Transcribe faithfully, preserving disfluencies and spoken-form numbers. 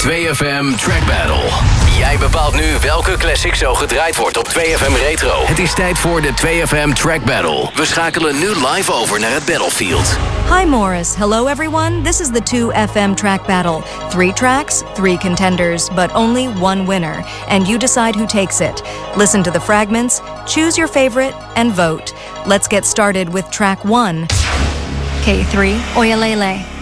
twee F M Track Battle. Jij bepaalt nu welke classic zo gedraaid wordt op twee F M Retro. Het is tijd voor de twee F M Track Battle. We schakelen nu live over naar het Battlefield. Hi Morris, hello everyone. This is the two F M Track Battle. Three tracks, three contenders, but only one winner. And you decide who takes it. Listen to the fragments, choose your favorite, and vote. Let's get started with track one. K three, Oyalele.